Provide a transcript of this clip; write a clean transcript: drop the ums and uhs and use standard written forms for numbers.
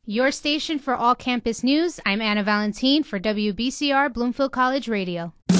Your station for all campus news. I'm Anna Valentine for WBCR Bloomfield College Radio.